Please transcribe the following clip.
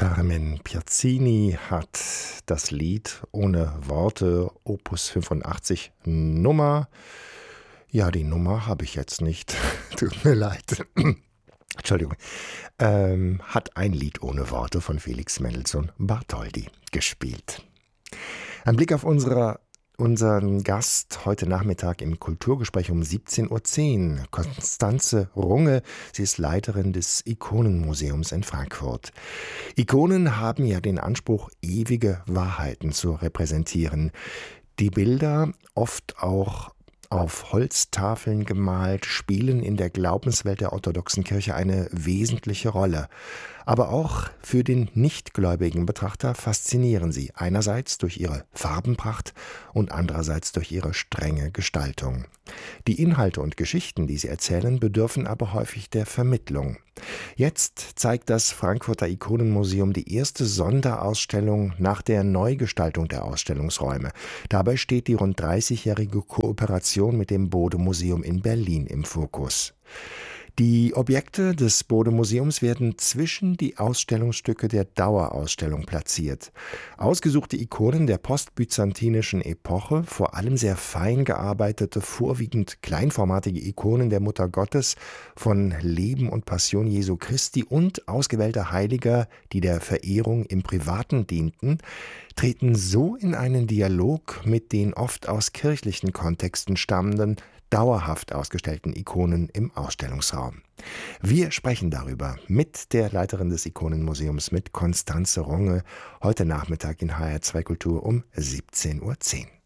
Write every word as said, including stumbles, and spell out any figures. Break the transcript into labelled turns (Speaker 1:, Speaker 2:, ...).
Speaker 1: Carmen Piazzini hat das Lied ohne Worte, Opus fünfundachtzig, Nummer. Ja, die Nummer habe ich jetzt nicht. Tut mir leid. Entschuldigung. Ähm, hat ein Lied ohne Worte von Felix Mendelssohn Bartholdy gespielt. Ein Blick auf unsere Unseren Gast heute Nachmittag im Kulturgespräch um siebzehn Uhr zehn, Constanze Runge. Sie ist Leiterin des Ikonenmuseums in Frankfurt. Ikonen haben ja den Anspruch, ewige Wahrheiten zu repräsentieren. Die Bilder, oft auch auf Holztafeln gemalt, spielen in der Glaubenswelt der orthodoxen Kirche eine wesentliche Rolle. Aber auch für den nichtgläubigen Betrachter faszinieren sie, einerseits durch ihre Farbenpracht und andererseits durch ihre strenge Gestaltung. Die Inhalte und Geschichten, die sie erzählen, bedürfen aber häufig der Vermittlung. Jetzt zeigt das Frankfurter Ikonenmuseum die erste Sonderausstellung nach der Neugestaltung der Ausstellungsräume. Dabei steht die rund dreißigjährige Kooperation mit dem Bode-Museum in Berlin im Fokus. Die Objekte des Bode-Museums werden zwischen die Ausstellungsstücke der Dauerausstellung platziert. Ausgesuchte Ikonen der postbyzantinischen Epoche, vor allem sehr fein gearbeitete, vorwiegend kleinformatige Ikonen der Mutter Gottes, von Leben und Passion Jesu Christi und ausgewählter Heiliger, die der Verehrung im Privaten dienten, treten so in einen Dialog mit den oft aus kirchlichen Kontexten stammenden, dauerhaft ausgestellten Ikonen im Ausstellungsraum. Wir sprechen darüber mit der Leiterin des Ikonenmuseums, mit Constanze Runge, heute Nachmittag in H R zwei Kultur um siebzehn Uhr zehn.